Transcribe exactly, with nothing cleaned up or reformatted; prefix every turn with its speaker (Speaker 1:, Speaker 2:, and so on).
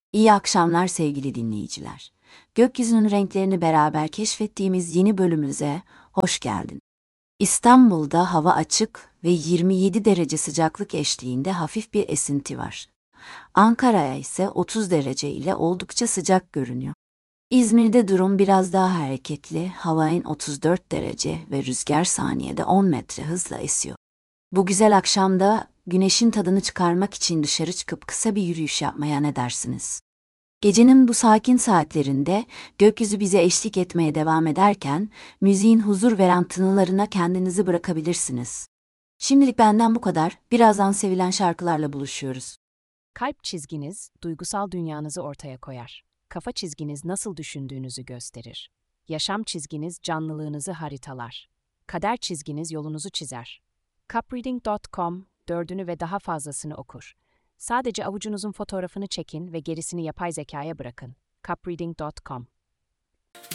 Speaker 1: İyi akşamlar sevgili dinleyiciler. Gökyüzünün renklerini beraber keşfettiğimiz yeni bölümümüze hoş geldin. İstanbul'da hava açık ve yirmi yedi derece sıcaklık eşliğinde hafif bir esinti var. Ankara'ya ise otuz derece ile oldukça sıcak görünüyor. İzmir'de durum biraz daha hareketli, hava en otuz dört derece ve rüzgar saniyede on metre hızla esiyor. Bu güzel akşamda güneşin tadını çıkarmak için dışarı çıkıp kısa bir yürüyüş yapmaya ne dersiniz? Gecenin bu sakin saatlerinde gökyüzü bize eşlik etmeye devam ederken müziğin huzur veren tınılarına kendinizi bırakabilirsiniz. Şimdilik benden bu kadar. Birazdan sevilen şarkılarla buluşuyoruz.
Speaker 2: Kalp çizginiz, duygusal dünyanızı ortaya koyar. Kafa çizginiz nasıl düşündüğünüzü gösterir. Yaşam çizginiz canlılığınızı haritalar. Kader çizginiz yolunuzu çizer. cupreading nokta com dördünü ve daha fazlasını okur. Sadece avucunuzun fotoğrafını çekin ve gerisini yapay zekaya bırakın. cupreading nokta com